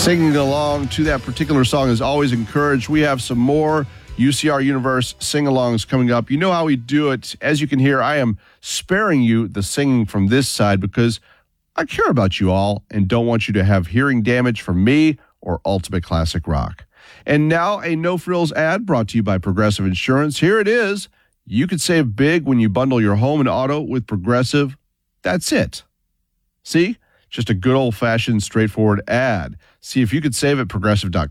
Singing along to that particular song is always encouraged. We have some more UCR Universe sing-alongs coming up. You know how we do it. As you can hear, I am sparing you the singing from this side because I care about you all and don't want you to have hearing damage from me or Ultimate Classic Rock. And now a no-frills ad brought to you by Progressive Insurance. Here it is. You could save big when you bundle your home and auto with Progressive. That's it. See? Just a good old-fashioned, straightforward ad. See if you could save at Progressive.com.